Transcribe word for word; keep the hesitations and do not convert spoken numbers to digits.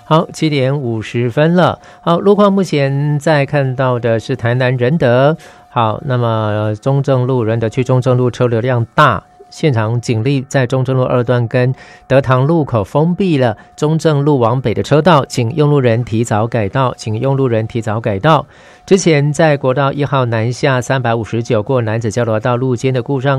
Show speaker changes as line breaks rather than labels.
好，七点五十分了。好，路况目前在看到的是台南仁德。好，那么中正路仁德区中正路车流量大，现场警力在中正路二段跟德堂路口封闭了中正路往北的车道，请用路人提早改道，请用路人提早改道。之前在国道一号南下三百五十九过楠梓交流道路肩的故障